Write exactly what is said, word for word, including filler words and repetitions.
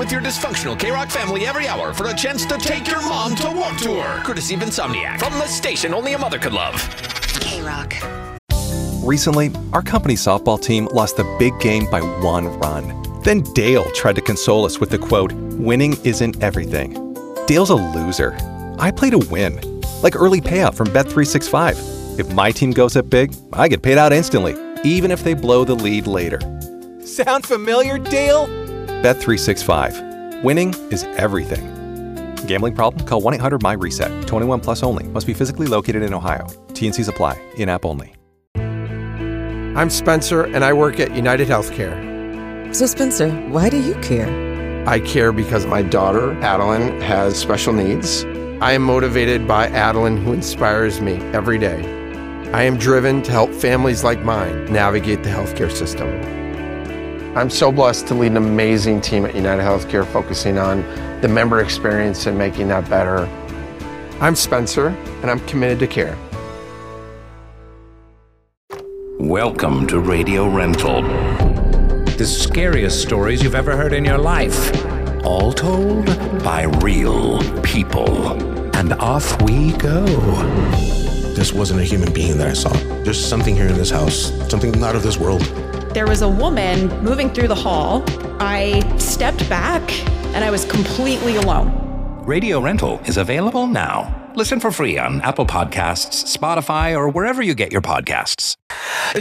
with your dysfunctional K-Rock family every hour for a chance to take your mom to Warped Tour. Courtesy of Insomniac. From the station only a mother could love. K-Rock. Recently, our company softball team lost the big game by one run. Then Dale tried to console us with the quote, "Winning isn't everything." Dale's a loser. I play to win. Like early payout from Bet three sixty-five. If my team goes up big, I get paid out instantly, even if they blow the lead later. Sound familiar, Dale? Bet three sixty-five. Winning is everything. Gambling problem? Call one eight hundred M Y reset. twenty-one plus only. Must be physically located in Ohio. T N Cs apply. In-app only. I'm Spencer, and I work at United Healthcare. So Spencer, why do you care? I care because my daughter, Adeline, has special needs. I am motivated by Adeline, who inspires me every day. I am driven to help families like mine navigate the healthcare system. I'm so blessed to lead an amazing team at United Healthcare focusing on the member experience and making that better. I'm Spencer, and I'm committed to care. Welcome to Radio Rental. The scariest stories you've ever heard in your life. All told by real people. And off we go. This wasn't a human being that I saw. There's something here in this house, something not of this world. There was a woman moving through the hall. I stepped back and I was completely alone. Radio Rental is available now. Listen for free on Apple Podcasts, Spotify, or wherever you get your podcasts.